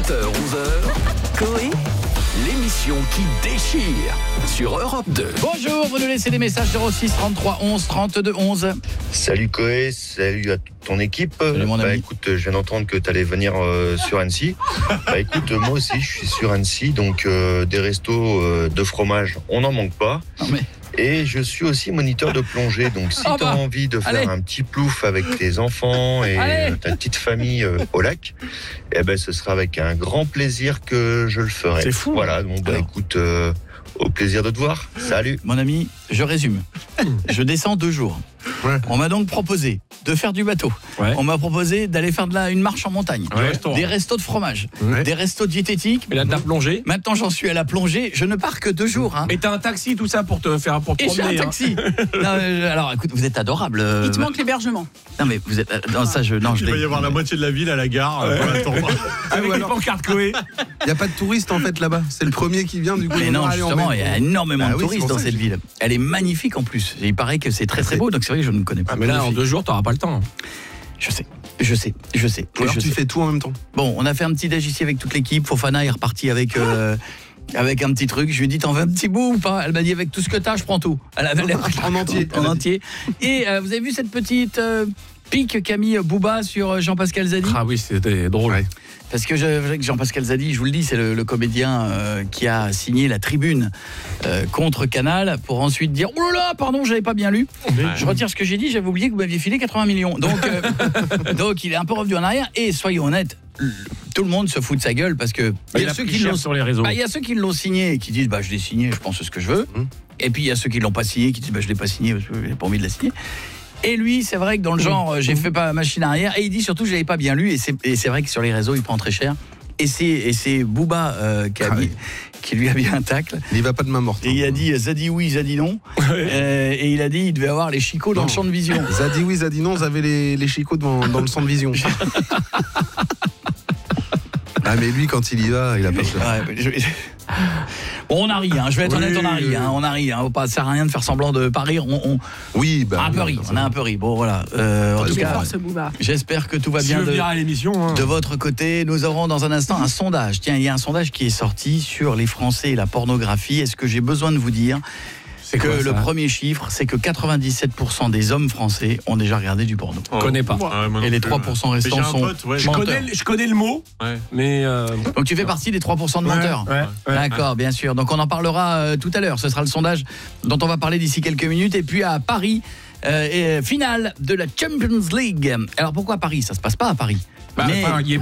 7h-11h, Coé, l'émission qui déchire sur Europe 2. Bonjour, vous nous laissez des messages 06 33 11 32 11. Salut Coé, salut à toute ton équipe. Salut mon ami. Écoute, je viens d'entendre que tu allais venir sur Annecy. Écoute, moi aussi je suis sur Annecy, donc des restos de fromage, on n'en manque pas. Non, mais... Et je suis aussi moniteur de plongée, donc si tu as envie de faire un petit plouf avec tes enfants et ta petite famille au lac, ce sera avec un grand plaisir que je le ferai. C'est fou. Voilà, donc écoute, au plaisir de te voir. Salut. Mon ami, je résume. Je descends 2 jours. Ouais. On m'a donc proposé de faire du bateau. Ouais. On m'a proposé d'aller faire une marche en montagne. Des restos de fromage. Ouais. Des restos diététiques. Et là, de la plongée. Maintenant, j'en suis à la plongée. Je ne pars que 2 jours. Hein. Et t'as un taxi, tout ça, pour te faire pour te Et j'ai promener. un taxi. Non, alors, écoute, vous êtes adorable. Il te manque l'hébergement. Non, mais vous êtes. Non, ça, je. Non, je Il va l'ai- y avoir la moitié de la ville à la gare pour l'attendre. Avec ou une alors- pancarte Coé. Il n'y a pas de touristes en fait là-bas. C'est le premier qui vient du coup. Mais on non, va aller en justement, mai. il y a énormément Ah de oui, c'est touristes pour dans ça que cette je- ville. Elle est magnifique en plus. Il paraît que c'est très très beau, donc c'est vrai que je ne connais pas. Ah, mais là, en 2 jours, t'auras pas le temps. Je sais. Ou alors je tu sais. fais tout en même temps. Bon, on a fait un petit déj ici avec toute l'équipe. Fofana est reparti avec un petit truc. Je lui ai dit, t'en veux un petit bout ou pas? Elle m'a dit, avec tout ce que t'as, je prends tout. Elle avait l'air En entier. en entier. Et vous avez vu cette petite pique qu'a mis Booba sur Jean-Pascal Zadi? Ah oui, c'était drôle. Ouais. Parce que Jean-Pascal Zadi, je vous le dis, c'est le comédien qui a signé la tribune contre Canal pour ensuite dire, oh là là, pardon, j'avais pas bien lu. Je retire ce que j'ai dit, j'avais oublié que vous m'aviez filé 80 millions. Donc il est un peu revenu en arrière. Et soyons honnêtes, tout le monde se fout de sa gueule parce que Il a pris cher sur les réseaux. il y a ceux qui l'ont signé et qui disent, je l'ai signé, je pense ce que je veux. Et puis il y a ceux qui l'ont pas signé, qui disent, je l'ai pas signé parce que j'ai pas envie de la signer. Et lui, c'est vrai que dans le genre, j'ai fait pas machine arrière. Et il dit surtout, je l'avais pas bien lu. Et c'est vrai que sur les réseaux, il prend très cher. Et c'est Booba qui lui a mis un tacle. Il n'y va pas de main morte. Et il a dit Zadi oui, Zadi non. Et il a dit il devait avoir les chicots dans le champ de vision. Zadi oui, Zadi non, vous avez les chicots dans le centre de vision. Ah mais lui quand il y va, il a pas peur. Ouais, bon, on a ri, hein. Je vais être honnête, on a ri. Hein. On a ri. Hein. Ça sert à rien de faire semblant de pas rire. Oui, On a un peu ri. On a un peu ri. Bon, voilà. En tout Il est cas, fort ce Booba. j'espère que tout va Si bien tu veux venir à l'émission. de votre côté. Nous aurons dans un instant un sondage. Tiens, il y a un sondage qui est sorti sur les Français et la pornographie. Est-ce que j'ai besoin de vous dire que quoi, ça le premier chiffre, c'est que 97% des hommes français ont déjà regardé du porno. Je connais pas. Et les 3% restants J'ai un sont pote, ouais. menteurs. Je connais le mot, Ouais. mais. Donc tu fais partie des 3% de menteurs. D'accord, bien sûr. Donc on en parlera tout à l'heure. Ce sera le sondage dont on va parler d'ici quelques minutes. Et puis à Paris, finale de la Champions League. Alors pourquoi Paris? Ça se passe pas à Paris. Il y a